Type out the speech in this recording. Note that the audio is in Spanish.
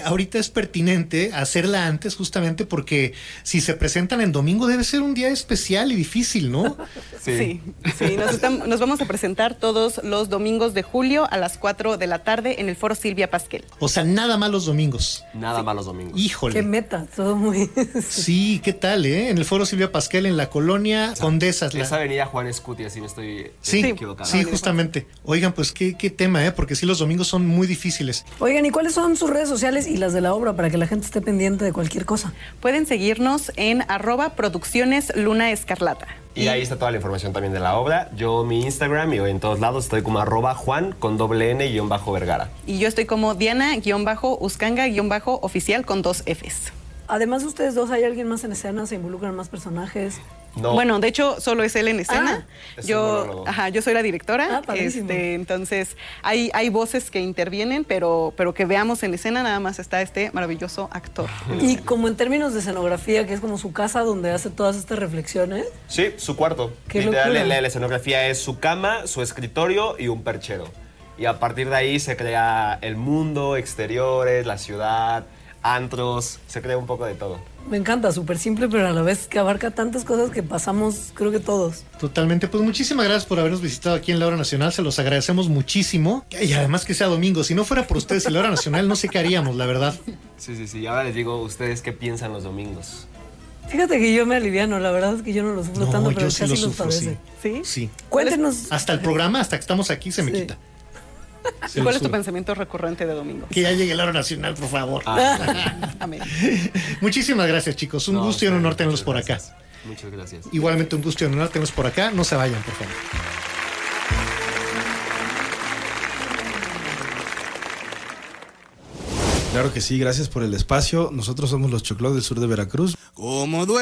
ahorita es pertinente hacerla antes, justamente porque si se presentan en domingo debe ser un día especial y difícil, ¿no? Sí, nos vamos a presentar todos los domingos de julio a las 4 de la tarde en el Foro Silvia Pasquel. O sea, nada más los domingos. Nada más los domingos. Híjole. Qué meta, todo muy... Sí, ¿qué tal, En el Foro Silvia Pasquel, en la colonia Condesa. Esa avenida Juan Escutia, si me estoy equivocado. Sí, justamente. Oigan, pues qué tema, porque sí, los domingos son muy difíciles. Oigan, ¿y cuáles son sus redes sociales y las de la obra para que la gente esté pendiente de cualquier cosa? Pueden seguirnos en @Producciones Luna Escarlata. Y ahí está toda la información también de la obra. Yo, mi Instagram y en todos lados estoy como @Juan con _N_Vergara. Y yo estoy como Diana_Uscanga_oficial con 2 Fs. Además de ustedes dos, ¿hay alguien más en escena? ¿Se involucran más personajes? No. Bueno, de hecho, solo es él en escena. Yo soy la directora. Entonces, hay voces que intervienen, pero que veamos en escena, nada más está este maravilloso actor. Y como en términos de escenografía, que es como su casa donde hace todas estas reflexiones. Sí, su cuarto. Literal, la escenografía es su cama, su escritorio y un perchero. Y a partir de ahí se crea el mundo, exteriores, la ciudad, antros, se crea un poco de todo. Me encanta, súper simple, pero a la vez que abarca tantas cosas que pasamos, creo que todos. Totalmente, pues muchísimas gracias por habernos visitado aquí en La Hora Nacional, se los agradecemos muchísimo. Y además que sea domingo, si no fuera por ustedes y La Hora Nacional, no sé qué haríamos, la verdad. Sí, ahora les digo, ¿ustedes qué piensan los domingos? Fíjate que yo me aliviano, la verdad es que yo no lo sufro tanto, pero yo casi sí lo sufro, padece. Sí. Cuéntenos. Hasta el programa, hasta que estamos aquí, se me quita. ¿Cuál es tu pensamiento recurrente de domingo? Que ya llegue La Hora Nacional, por favor. Amén. Muchísimas gracias, chicos. Un gusto y un honor tenerlos por acá. Muchas gracias. Igualmente un gusto y un honor tenerlos por acá. No se vayan, por favor. Claro que sí, gracias por el espacio. Nosotros somos los Choclos del sur de Veracruz. Como